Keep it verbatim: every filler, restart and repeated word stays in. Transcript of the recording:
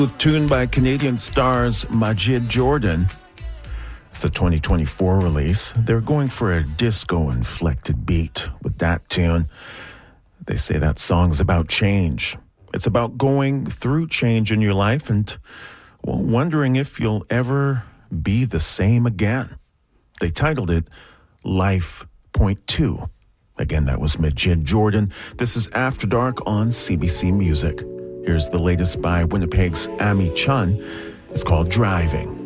Tuned by Canadian stars Majid Jordan. It's a twenty twenty-four release. They're going for a disco-inflected beat with that tune. They say that song's about change. It's about going through change in your life and, well, wondering if you'll ever be the same again. They titled it Life Point Two. Again, that was Majid Jordan. This is After Dark on C B C Music. Here's the latest by Winnipeg's Amy Chun. It's called Driving.